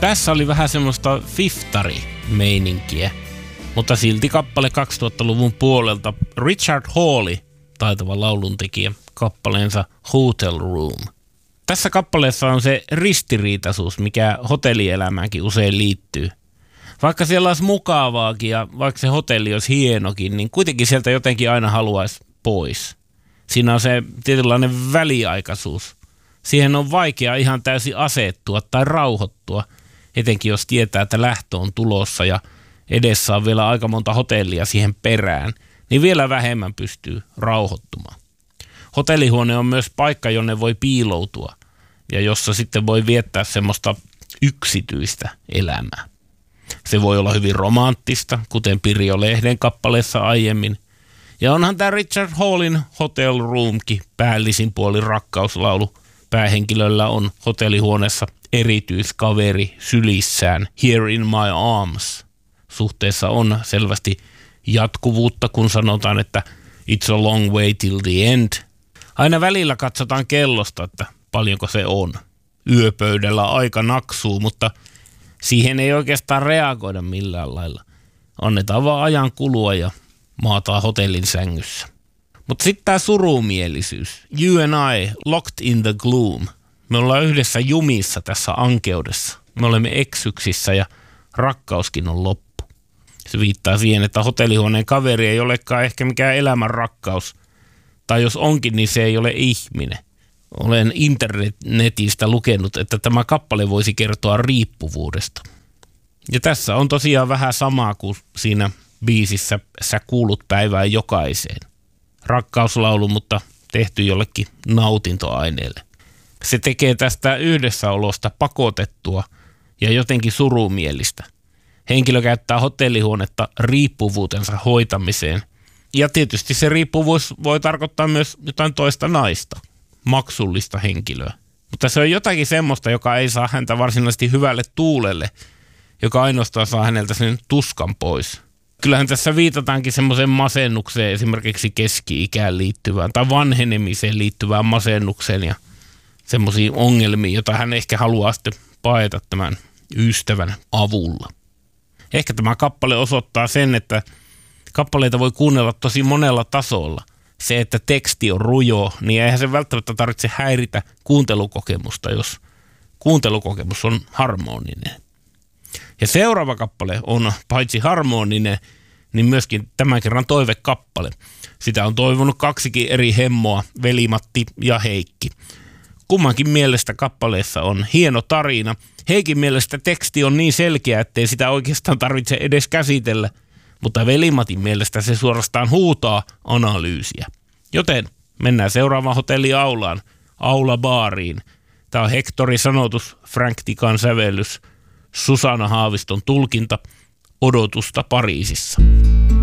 Tässä oli vähän semmoista fiftari-meininkiä, mutta silti kappale 2000-luvun puolelta Richard Hawley, taitava lauluntekijä, kappaleensa Hotel Room. Tässä kappaleessa on se ristiriitaisuus, mikä hotellielämäänkin usein liittyy. Vaikka siellä olisi mukavaakin ja vaikka se hotelli olisi hienokin, niin kuitenkin sieltä jotenkin aina haluaisi pois. Siinä on se tietynlainen väliaikaisuus. Siihen on vaikea ihan täysin asettua tai rauhoittua, etenkin jos tietää, että lähtö on tulossa ja edessä on vielä aika monta hotellia siihen perään, niin vielä vähemmän pystyy rauhoittumaan. Hotellihuone on myös paikka, jonne voi piiloutua ja jossa sitten voi viettää semmoista yksityistä elämää. Se voi olla hyvin romanttista, kuten Pirjo Lehden kappaleessa aiemmin. Ja onhan tämä Richard Hawleyn Hotel Roomkin päällisin puolin rakkauslaulu. Päähenkilöllä on hotellihuoneessa erityiskaveri sylissään, Here in my arms. Suhteessa on selvästi jatkuvuutta, kun sanotaan, että it's a long way till the end. Aina välillä katsotaan kellosta, että paljonko se on. Yöpöydällä aika naksuu, mutta siihen ei oikeastaan reagoida millään lailla. Annetaan vaan ajan kulua ja maataan hotellin sängyssä. Mutta sitten tämä surumielisyys. You and I, locked in the gloom. Me ollaan yhdessä jumissa tässä ankeudessa. Me olemme eksyksissä ja rakkauskin on loppu. Se viittaa siihen, että hotellihuoneen kaveri ei olekaan ehkä mikään elämän rakkaus. Tai jos onkin, niin se ei ole ihminen. Olen internetistä lukenut, että tämä kappale voisi kertoa riippuvuudesta. Ja tässä on tosiaan vähän samaa kuin siinä biisissä Sä kuulut päivään jokaiseen. Rakkauslaulu, mutta tehty jollekin nautintoaineelle. Se tekee tästä yhdessäolosta pakotettua ja jotenkin surumielistä. Henkilö käyttää hotellihuonetta riippuvuutensa hoitamiseen. Ja tietysti se riippuvuus voi tarkoittaa myös jotain toista naista, maksullista henkilöä. Mutta se on jotakin semmoista, joka ei saa häntä varsinaisesti hyvälle tuulelle, joka ainoastaan saa häneltä sen tuskan pois. Kyllähän tässä viitataankin semmoiseen masennukseen, esimerkiksi keski-ikään liittyvään tai vanhenemiseen liittyvään masennukseen ja semmoisiin ongelmiin, joita hän ehkä haluaa sitten paeta tämän ystävän avulla. Ehkä tämä kappale osoittaa sen, että kappaleita voi kuunnella tosi monella tasolla. Se, että teksti on rujo, niin eihän se välttämättä tarvitse häiritä kuuntelukokemusta, jos kuuntelukokemus on harmoninen. Ja seuraava kappale on paitsi harmoninen, niin myöskin tämän kerran toivekappale. Sitä on toivonut kaksikin eri hemmoa, Veli-Matti ja Heikki. Kummankin mielestä kappaleessa on hieno tarina. Heikin mielestä teksti on niin selkeä, ettei sitä oikeastaan tarvitse edes käsitellä, mutta Veli-Matin mielestä se suorastaan huutaa analyysiä. Joten mennään seuraavaan hotelliaulaan, aulabaariin. Tämä on Hectorin sanotus, Frank Tikan sävellys, Susanna Haaviston tulkinta, Odotusta Pariisissa.